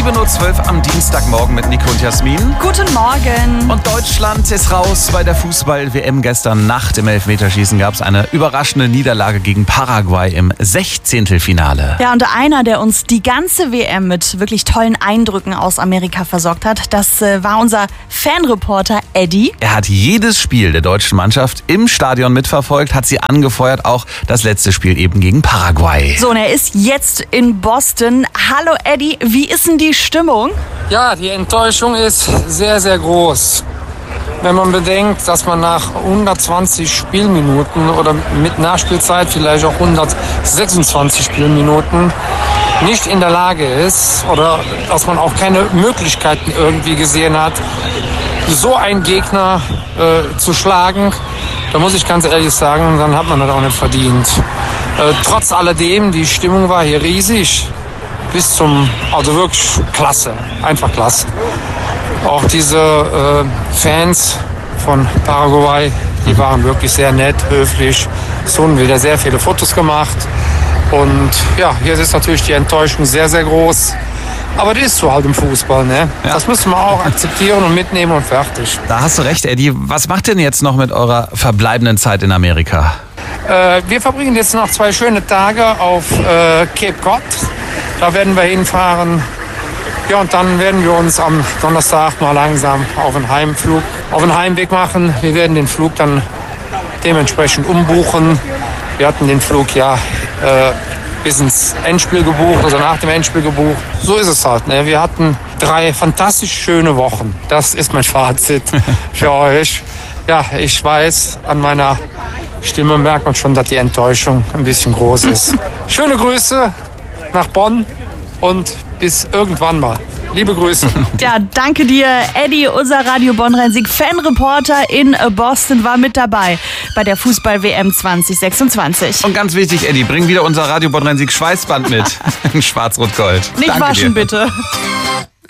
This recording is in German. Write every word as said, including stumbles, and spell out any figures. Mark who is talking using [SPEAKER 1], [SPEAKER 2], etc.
[SPEAKER 1] sieben Uhr zwölf am Dienstagmorgen mit Nico und Jasmin.
[SPEAKER 2] Guten Morgen.
[SPEAKER 1] Und Deutschland ist raus bei der Fußball-W M. Gestern Nacht im Elfmeterschießen gab es eine überraschende Niederlage gegen Paraguay im Sechzehntelfinale.
[SPEAKER 2] Ja, und einer, der uns die ganze W M mit wirklich tollen Eindrücken aus Amerika versorgt hat, das äh, war unser Fanreporter Eddie.
[SPEAKER 1] Er hat jedes Spiel der deutschen Mannschaft im Stadion mitverfolgt, hat sie angefeuert, auch das letzte Spiel eben gegen Paraguay.
[SPEAKER 2] So, und er ist jetzt in Boston. Hallo Eddie, wie ist denn die Stimmung?
[SPEAKER 3] Ja, die Enttäuschung ist sehr, sehr groß. Wenn man bedenkt, dass man nach hundertzwanzig Spielminuten oder mit Nachspielzeit vielleicht auch hundertsechsundzwanzig Spielminuten nicht in der Lage ist oder dass man auch keine Möglichkeiten irgendwie gesehen hat, so einen Gegner äh, zu schlagen, da muss ich ganz ehrlich sagen, dann hat man das auch nicht verdient. Äh, trotz alledem, die Stimmung war hier riesig. Bis zum, also wirklich klasse, einfach klasse. Auch diese äh, Fans von Paraguay, die waren wirklich sehr nett, höflich. Es wurden wieder sehr viele Fotos gemacht. Und ja, hier ist natürlich die Enttäuschung sehr, sehr groß. Aber das ist so halt im Fußball, ne?
[SPEAKER 1] Ja.
[SPEAKER 3] Das müssen wir auch akzeptieren und mitnehmen und fertig.
[SPEAKER 1] Da hast du recht, Eddie. Was macht denn jetzt noch mit eurer verbleibenden Zeit in Amerika?
[SPEAKER 3] Äh, wir verbringen jetzt noch zwei schöne Tage auf äh, Cape Cod. Da werden wir hinfahren. Ja, und dann werden wir uns am Donnerstag mal langsam auf den Heimflug, auf den Heimweg machen. Wir werden den Flug dann dementsprechend umbuchen. Wir hatten den Flug ja äh, bis ins Endspiel gebucht, also nach dem Endspiel gebucht. So ist es halt, ne? Wir hatten drei fantastisch schöne Wochen. Das ist mein Fazit für euch. Ja, ich weiß, an meiner Stimme merkt man schon, dass die Enttäuschung ein bisschen groß ist. Schöne Grüße nach Bonn und bis irgendwann mal. Liebe Grüße.
[SPEAKER 2] Ja, danke dir, Eddie, unser Radio Bonn-Rhein-Sieg-Fanreporter in Boston, war mit dabei bei der Fußball-W M zwanzig sechsundzwanzig.
[SPEAKER 1] Und ganz wichtig, Eddie, bring wieder unser Radio Bonn-Rhein-Sieg-Schweißband mit. In Schwarz-Rot-Gold.
[SPEAKER 2] Nicht
[SPEAKER 1] Danke
[SPEAKER 2] waschen,
[SPEAKER 1] dir.
[SPEAKER 2] bitte.